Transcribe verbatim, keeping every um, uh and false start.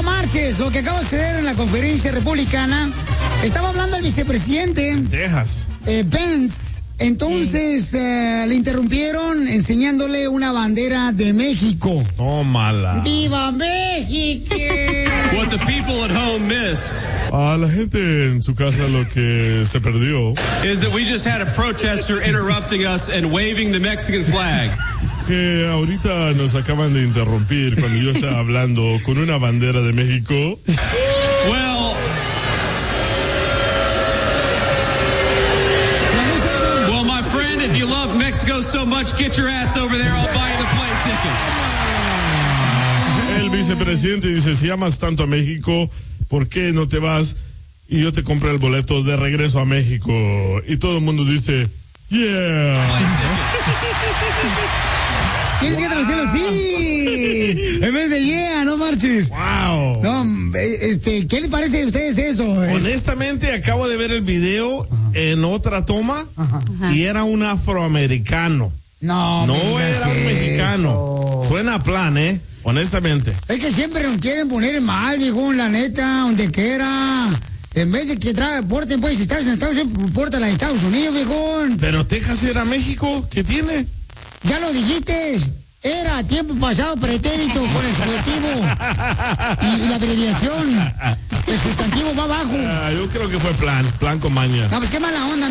No marches, lo que acaba de suceder en la conferencia republicana. Estaba hablando el vicepresidente. Texas. Eh, Pence. Entonces sí. eh, le interrumpieron enseñándole una bandera de México. Tómala. ¡Viva México! What the people at home missed. A la gente en su casa lo que se perdió is that we just had a protester interrupting us and waving the Mexican flag. Que ahorita nos acaban de interrumpir cuando yo estaba hablando con una bandera de México. Well, well, my friend, if you love Mexico so much, get your ass over there. I'll buy you the plane ticket. El vicepresidente dice, si amas tanto a México, ¿por qué no te vas y yo te compré el boleto de regreso a México? Y todo el mundo dice, yeah. Tienes que traducirlo así. En vez de yeah, no marches. Wow. No, este, ¿qué le parece a ustedes eso? Honestamente, acabo de ver el video Ajá. en otra toma Ajá. y era un afroamericano. No, no era un mexicano. Eso. Suena a plan, ¿eh? Honestamente. Es que siempre nos quieren poner mal, viejo, la neta, donde quiera. En vez de que trae, porten, pues, si estás en Estados Unidos, pórtala en Estados Unidos, viejo. Pero Texas era México, ¿qué tiene? Ya lo dijiste, era tiempo pasado pretérito con el subjetivo y, y la abreviación. El sustantivo va abajo. Ah, yo creo que fue plan, plan con maña. No, pues qué mala onda.